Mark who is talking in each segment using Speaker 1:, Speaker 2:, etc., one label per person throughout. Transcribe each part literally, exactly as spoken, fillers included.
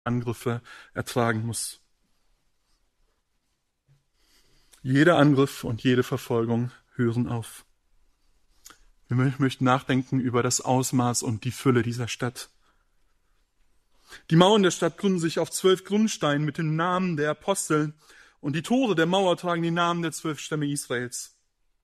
Speaker 1: Angriffe ertragen muss. Jeder Angriff und jede Verfolgung hören auf. Wir möchten nachdenken über das Ausmaß und die Fülle dieser Stadt. Die Mauern der Stadt gründen sich auf zwölf Grundsteinen mit dem Namen der Apostel und die Tore der Mauer tragen die Namen der zwölf Stämme Israels.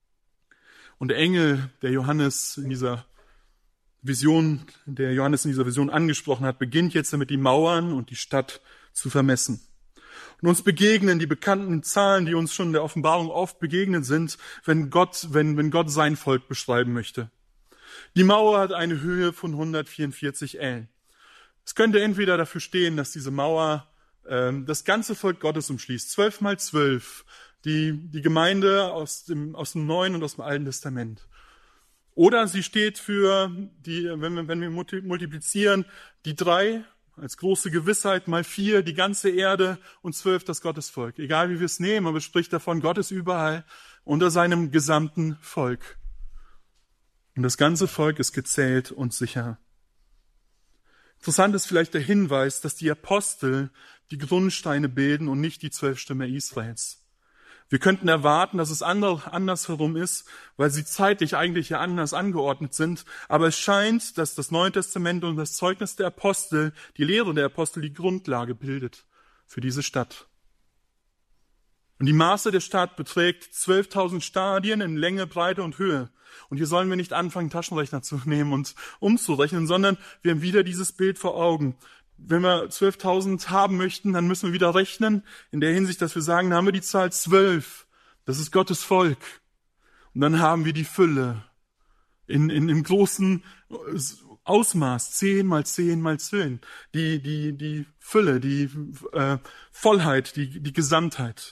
Speaker 1: Und der Engel, der Johannes in dieser Vision, der Johannes in dieser Vision angesprochen hat, beginnt jetzt damit, die Mauern und die Stadt zu vermessen. Und uns begegnen die bekannten Zahlen, die uns schon in der Offenbarung oft begegnet sind, wenn Gott, wenn, wenn Gott sein Volk beschreiben möchte. Die Mauer hat eine Höhe von hundertvierundvierzig Ellen. Es könnte entweder dafür stehen, dass diese Mauer äh, das ganze Volk Gottes umschließt, zwölf mal zwölf, die, die Gemeinde aus dem, aus dem Neuen und aus dem Alten Testament. Oder sie steht für, die, wenn wir, wenn wir multiplizieren, die drei als große Gewissheit mal vier, die ganze Erde und zwölf das Gottesvolk. Egal wie wir es nehmen, aber es spricht davon, Gott ist überall unter seinem gesamten Volk. Und das ganze Volk ist gezählt und sicher. Interessant ist vielleicht der Hinweis, dass die Apostel die Grundsteine bilden und nicht die zwölf Stämme Israels. Wir könnten erwarten, dass es andersherum ist, weil sie zeitlich eigentlich ja anders angeordnet sind. Aber es scheint, dass das Neue Testament und das Zeugnis der Apostel, die Lehre der Apostel, die Grundlage bildet für diese Stadt. Und die Maße der Stadt beträgt zwölftausend Stadien in Länge, Breite und Höhe. Und hier sollen wir nicht anfangen, Taschenrechner zu nehmen und umzurechnen, sondern wir haben wieder dieses Bild vor Augen. Wenn wir zwölftausend haben möchten, dann müssen wir wieder rechnen, in der Hinsicht, dass wir sagen, dann haben wir die Zahl zwölf. Das ist Gottes Volk. Und dann haben wir die Fülle in, in, im großen Ausmaß, zehn mal zehn mal zehn. Die, die, die Fülle, die äh, Vollheit, die, die Gesamtheit.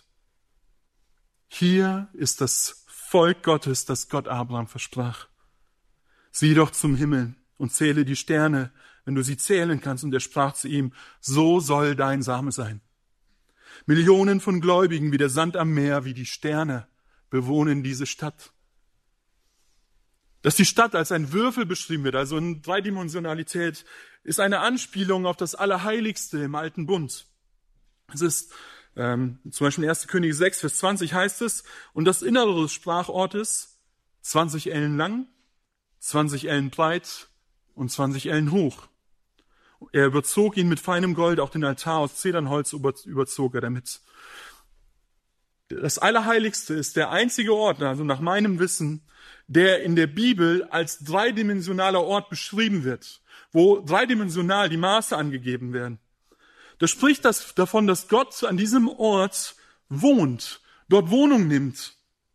Speaker 1: Hier ist das Volk Gottes, das Gott Abraham versprach. Sieh doch zum Himmel und zähle die Sterne, wenn du sie zählen kannst. Und er sprach zu ihm, so soll dein Same sein. Millionen von Gläubigen wie der Sand am Meer, wie die Sterne bewohnen diese Stadt. Dass die Stadt als ein Würfel beschrieben wird, also in Dreidimensionalität, ist eine Anspielung auf das Allerheiligste im Alten Bund. Es ist ähm, zum Beispiel in erster Könige sechs, Vers zwanzig heißt es, und das Innere des Sprachortes zwanzig Ellen lang, zwanzig Ellen breit und zwanzig Ellen hoch. Er überzog ihn mit feinem Gold, auch den Altar aus Zedernholz überzog er damit. Das Allerheiligste ist der einzige Ort, also nach meinem Wissen, der in der Bibel als dreidimensionaler Ort beschrieben wird, wo dreidimensional die Maße angegeben werden. Das spricht das davon, dass Gott an diesem Ort wohnt, dort Wohnung nimmt.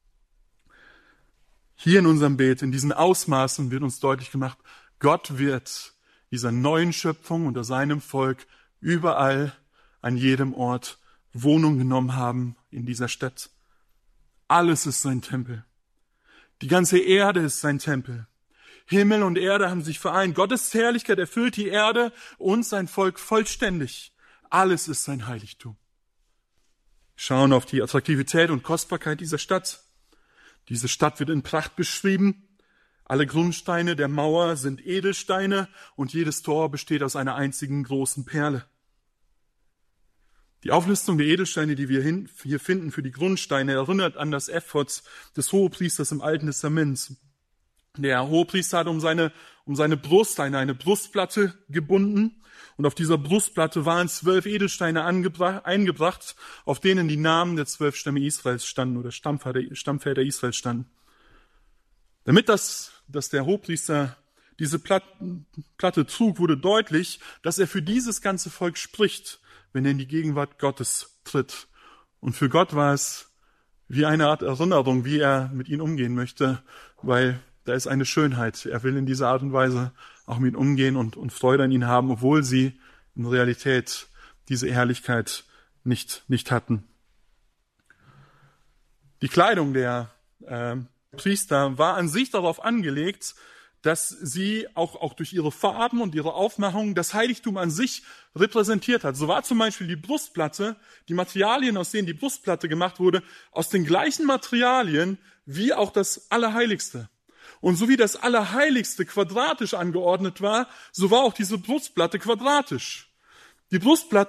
Speaker 1: Hier in unserem Bild, in diesen Ausmaßen wird uns deutlich gemacht, Gott wird dieser neuen Schöpfung unter seinem Volk überall, an jedem Ort Wohnung genommen haben in dieser Stadt. Alles ist sein Tempel. Die ganze Erde ist sein Tempel. Himmel und Erde haben sich vereint. Gottes Herrlichkeit erfüllt die Erde und sein Volk vollständig. Alles ist sein Heiligtum. Schauen auf die Attraktivität und Kostbarkeit dieser Stadt. Diese Stadt wird in Pracht beschrieben. Alle Grundsteine der Mauer sind Edelsteine und jedes Tor besteht aus einer einzigen großen Perle. Die Auflistung der Edelsteine, die wir hier finden für die Grundsteine, erinnert an das Ephod des Hohepriesters im Alten Testament. Der Hohepriester hat um seine, um seine Brust eine, eine Brustplatte gebunden und auf dieser Brustplatte waren zwölf Edelsteine angebra- eingebracht, auf denen die Namen der zwölf Stämme Israels standen oder Stammväter, Stammväter Israels standen. Damit das, dass der Hohepriester diese Platte trug, wurde deutlich, dass er für dieses ganze Volk spricht, wenn er in die Gegenwart Gottes tritt. Und für Gott war es wie eine Art Erinnerung, wie er mit ihnen umgehen möchte, weil da ist eine Schönheit. Er will in dieser Art und Weise auch mit ihnen umgehen und, und Freude an ihnen haben, obwohl sie in Realität diese Herrlichkeit nicht, nicht hatten. Die Kleidung der äh, Priester war an sich darauf angelegt, dass sie auch, auch durch ihre Farben und ihre Aufmachung das Heiligtum an sich repräsentiert hat. So war zum Beispiel die Brustplatte, die Materialien, aus denen die Brustplatte gemacht wurde, aus den gleichen Materialien wie auch das Allerheiligste. Und so wie das Allerheiligste quadratisch angeordnet war, so war auch diese Brustplatte quadratisch. Die Brustplatte